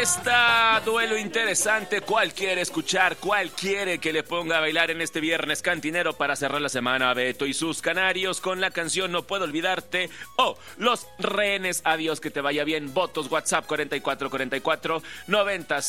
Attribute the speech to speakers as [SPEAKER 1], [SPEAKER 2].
[SPEAKER 1] está, duelo interesante. ¿Cuál quiere escuchar? ¿Cuál quiere que le ponga a bailar en este viernes cantinero para cerrar la semana? Beto y sus canarios con la canción No Puedo Olvidarte o Los Rehenes. Adiós, que te vaya bien. Votos WhatsApp 4444 90